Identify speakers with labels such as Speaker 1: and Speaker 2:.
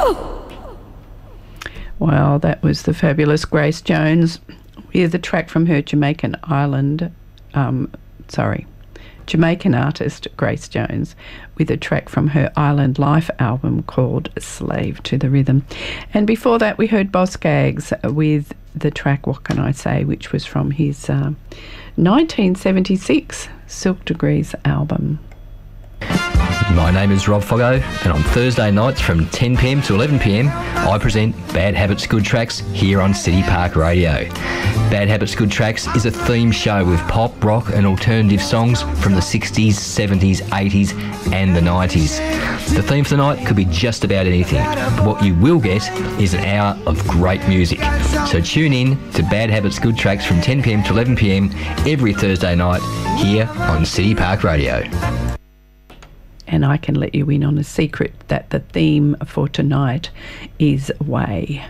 Speaker 1: Well, that was the fabulous Grace Jones with a track from her Jamaican artist Grace Jones with a track from her Island Life album called Slave to the Rhythm. And before that we heard Boss Gags with the track What Can I Say, which was from his 1976 Silk Degrees album.
Speaker 2: My name is Rob Foggo, and on Thursday nights from 10pm to 11pm, I present Bad Habits Good Tracks here on City Park Radio. Bad Habits Good Tracks is a theme show with pop, rock and alternative songs from the 60s, 70s, 80s and the 90s. The theme for the night could be just about anything, but what you will get is an hour of great music. So tune in to Bad Habits Good Tracks from 10pm to 11pm every Thursday night here on City Park Radio.
Speaker 1: And I can let you in on a secret that the theme for tonight is Way.